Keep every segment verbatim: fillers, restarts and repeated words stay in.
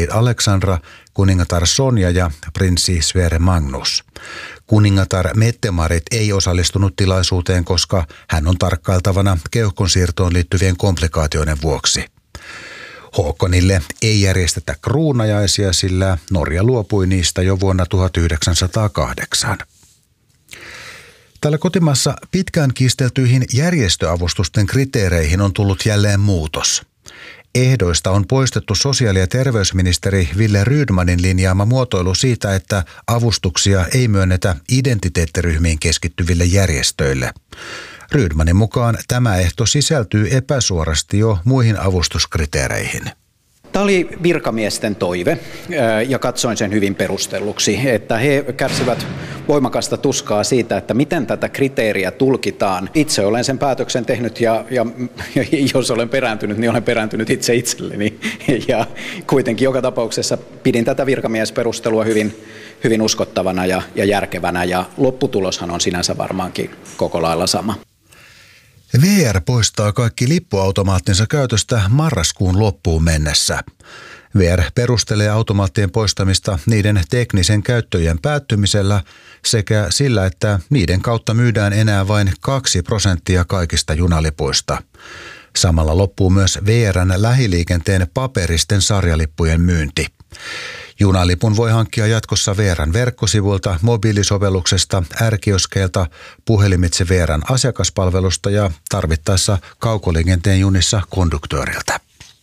prinssi Alexandra, kuningatar Sonja ja prinssi Sverre Magnus. Kuningatar Mette-Marit ei osallistunut tilaisuuteen, koska hän on tarkkailtavana keuhkonsiirtoon liittyvien komplikaatioiden vuoksi. Håkonille ei järjestetä kruunajaisia, sillä Norja luopui niistä jo vuonna tuhatyhdeksänsataakahdeksan. Täällä kotimaassa pitkään kiisteltyihin järjestöavustusten kriteereihin on tullut jälleen muutos. Ehdoista on poistettu sosiaali- ja terveysministeri Wille Rydmanin linjaama muotoilu siitä, että avustuksia ei myönnetä identiteettiryhmiin keskittyville järjestöille. Rydmanin mukaan tämä ehto sisältyy epäsuorasti jo muihin avustuskriteereihin. Tämä oli virkamiesten toive ja katsoin sen hyvin perustelluksi, että he kärsivät voimakasta tuskaa siitä, että miten tätä kriteeriä tulkitaan. Itse olen sen päätöksen tehnyt ja, ja, ja jos olen perääntynyt, niin olen perääntynyt itse itselleni. Ja kuitenkin joka tapauksessa pidin tätä virkamiesperustelua hyvin, hyvin uskottavana ja, ja järkevänä ja lopputuloshan on sinänsä varmaankin koko lailla sama. V R poistaa kaikki lippuautomaattinsa käytöstä marraskuun loppuun mennessä. V R perustelee automaattien poistamista niiden teknisen käyttöjen päättymisellä sekä sillä, että niiden kautta myydään enää vain kaksi prosenttia kaikista junalipuista. Samalla loppuu myös V R:n lähiliikenteen paperisten sarjalippujen myynti. Junalipun voi hankkia jatkossa V R:n verkkosivuilta, mobiilisovelluksesta, R-kioskeilta, puhelimitse V R:n asiakaspalvelusta ja tarvittaessa kaukoliikenteen junissa konduktööriltä.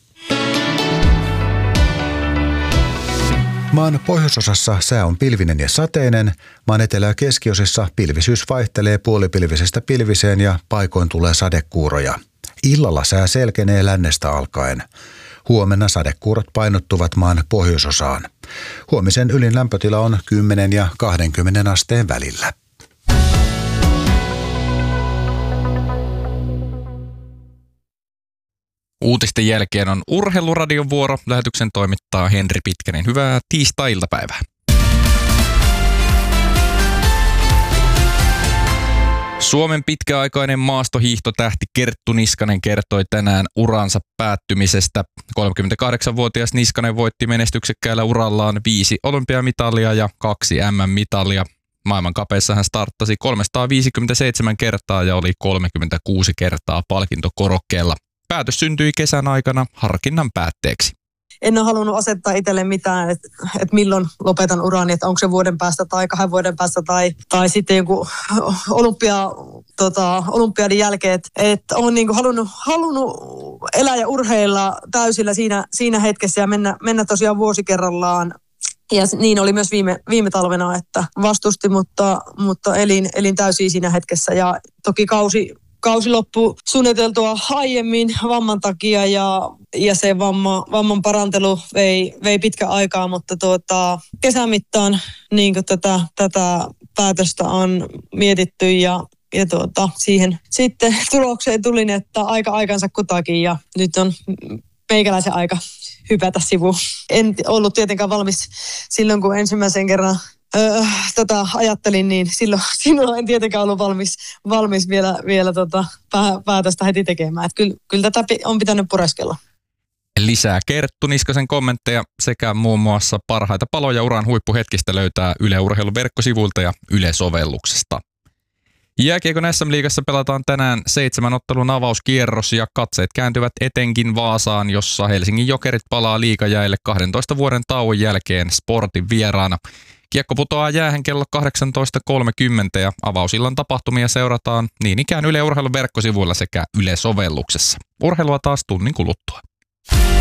Maan pohjoisosassa sää on pilvinen ja sateinen, maan etelä- ja keskiosissa pilvisyys vaihtelee puolipilvisestä pilviseen ja paikoin tulee sadekuuroja. Illalla sää selkenee lännestä alkaen. Huomenna sadekuurot painottuvat maan pohjoisosaan. Huomisen ylin lämpötila on kymmenen ja kaksikymmentä asteen välillä. Uutisten jälkeen on Urheiluradion vuoro. Lähetyksen toimittaa Henri Pitkänen. Hyvää tiistai-iltapäivää. Suomen pitkäaikainen maastohiihtotähti Kerttu Niskanen kertoi tänään uransa päättymisestä. kolmekymmentäkahdeksanvuotias Niskanen voitti menestyksekkäällä urallaan viisi olympiamitalia ja kaksi M M-mitalia. Maailmankapeissa hän starttasi kolmesataaviisikymmentäseitsemän kertaa ja oli kolmekymmentäkuusi kertaa palkintokorokkeella. Päätös syntyi kesän aikana harkinnan päätteeksi. En ole halunnut asettaa itselle mitään, että, että milloin lopetan urani, että onko se vuoden päästä tai kahden vuoden päästä tai, tai sitten joku olympia, tota, olympiadin jälkeen. Että, että olen niin kuin halunnut, halunnut elää ja urheilla täysillä siinä, siinä hetkessä ja mennä, mennä tosiaan vuosi kerrallaan. Ja niin oli myös viime, viime talvena, että vastusti, mutta, mutta elin, elin täysin siinä hetkessä ja toki kausi... Kausi loppui suunniteltua aiemmin vamman takia ja, ja se vamma, vamman parantelu vei, vei pitkä aikaa, mutta tuota, kesän mittaan niin tätä, tätä päätöstä on mietitty ja, ja tuota, siihen sitten tulokseen tulin, että aika aikansa kutakin ja nyt on meikäläisen aika hypätä sivuun. En ollut tietenkään valmis silloin, kun ensimmäisen kerran Öö, tota, ajattelin, niin silloin, silloin en tietenkään ollut valmis, valmis vielä, vielä tota, päätöstä heti tekemään. Et kyllä, kyllä tätä on pitänyt pureskella. Lisää Kerttu Niskasen kommentteja sekä muun muassa parhaita paloja uran huippuhetkistä löytää Yle Urheilun verkkosivuilta ja Yle-sovelluksesta. Jääkiekon S M-liigassa pelataan tänään seitsemän ottelun avauskierros ja katseet kääntyvät etenkin Vaasaan, jossa Helsingin Jokerit palaa liigajäille kahdentoista vuoden tauon jälkeen Sportin vieraana. Kiekko putoaa jäähän kello kahdeksantoista kolmekymmentä ja avausillan tapahtumia seurataan niin ikään Yle Urheilun verkkosivuilla sekä Yle-sovelluksessa. Urheilua taas tunnin kuluttua.